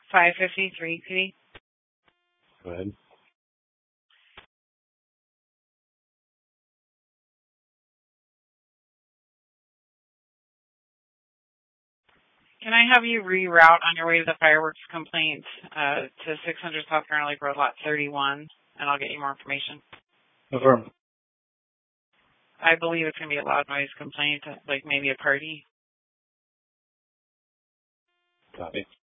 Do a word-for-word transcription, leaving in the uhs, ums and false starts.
five fifty-three, P D. Go ahead. Can I have you reroute on your way to the fireworks complaint uh, to six hundred South Carolina Lake Road, lot thirty-one, and I'll get you more information. Affirm. I believe it's going to be a loud noise complaint, like maybe a party. Copy.